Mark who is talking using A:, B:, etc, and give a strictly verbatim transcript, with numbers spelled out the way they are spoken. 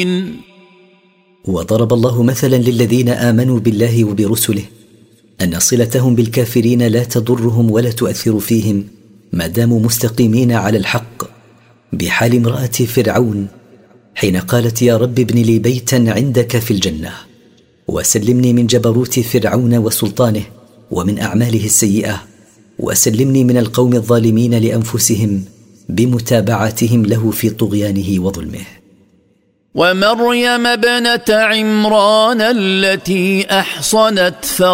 A: وضرب الله مثلا للذين آمنوا بالله وبرسله أن صلتهم بالكافرين لا تضرهم ولا تؤثر فيهم ما داموا مستقيمين على الحق، بحال امرأة فرعون حين قالت يا رب ابن لي بيتا عندك في الجنة وسلمني من جبروت فرعون وسلطانه ومن أعماله السيئة، وسلمني من القوم الظالمين لأنفسهم بمتابعتهم له في طغيانه وظلمه.
B: ومريم ابنة عمران التي أحصنت